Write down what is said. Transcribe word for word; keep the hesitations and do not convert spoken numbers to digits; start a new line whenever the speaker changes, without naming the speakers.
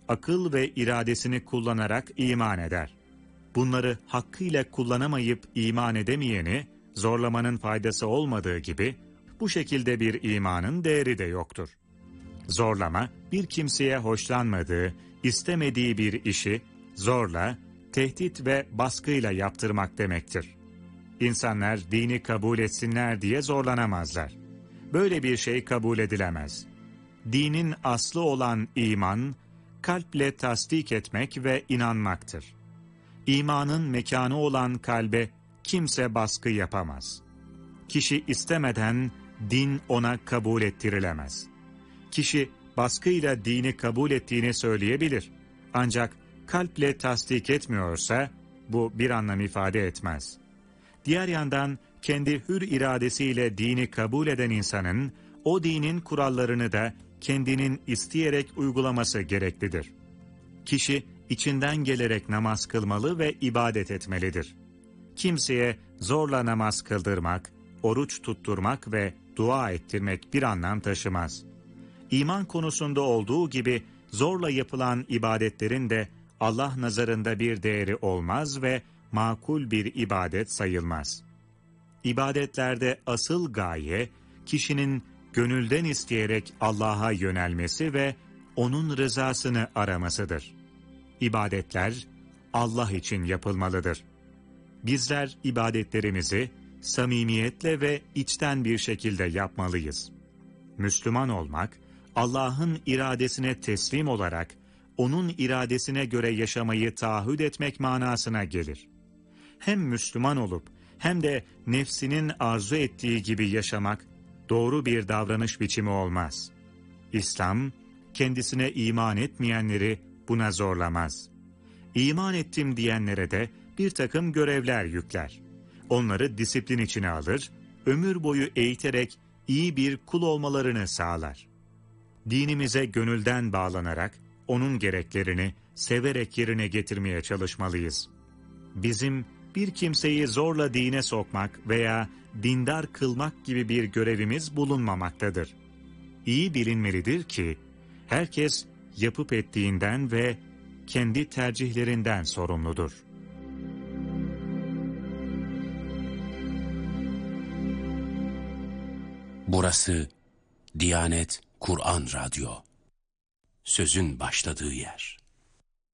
akıl ve iradesini kullanarak iman eder. Bunları hakkıyla kullanamayıp iman edemeyeni zorlamanın faydası olmadığı gibi bu şekilde bir imanın değeri de yoktur. Zorlama, bir kimseye hoşlanmadığı, istemediği bir işi zorla, tehdit ve baskıyla yaptırmak demektir. İnsanlar dini kabul etsinler diye zorlanamazlar. Böyle bir şey kabul edilemez. Dinin aslı olan iman, kalple tasdik etmek ve inanmaktır. İmanın mekanı olan kalbe kimse baskı yapamaz. Kişi istemeden din ona kabul ettirilemez. Kişi baskıyla dini kabul ettiğini söyleyebilir. Ancak kalple tasdik etmiyorsa bu bir anlam ifade etmez. Diğer yandan kendi hür iradesiyle dini kabul eden insanın o dinin kurallarını da kendinin isteyerek uygulaması gereklidir. Kişi içinden gelerek namaz kılmalı ve ibadet etmelidir. Kimseye zorla namaz kıldırmak, oruç tutturmak ve dua ettirmek bir anlam taşımaz. İman konusunda olduğu gibi zorla yapılan ibadetlerin de Allah nazarında bir değeri olmaz ve makul bir ibadet sayılmaz. İbadetlerde asıl gaye, kişinin gönülden isteyerek Allah'a yönelmesi ve O'nun rızasını aramasıdır. İbadetler Allah için yapılmalıdır. Bizler ibadetlerimizi samimiyetle ve içten bir şekilde yapmalıyız. Müslüman olmak, Allah'ın iradesine teslim olarak, O'nun iradesine göre yaşamayı taahhüt etmek manasına gelir. Hem Müslüman olup hem de nefsinin arzu ettiği gibi yaşamak doğru bir davranış biçimi olmaz. İslam, kendisine iman etmeyenleri buna zorlamaz. İman ettim diyenlere de bir takım görevler yükler. Onları disiplin içine alır, ömür boyu eğiterek iyi bir kul olmalarını sağlar. Dinimize gönülden bağlanarak, onun gereklerini severek yerine getirmeye çalışmalıyız. Bizim bir kimseyi zorla dine sokmak veya dindar kılmak gibi bir görevimiz bulunmamaktadır. İyi bilinmelidir ki, herkes yapıp ettiğinden ve kendi tercihlerinden sorumludur.
Burası Diyanet Kur'an Radyo. Sözün başladığı yer.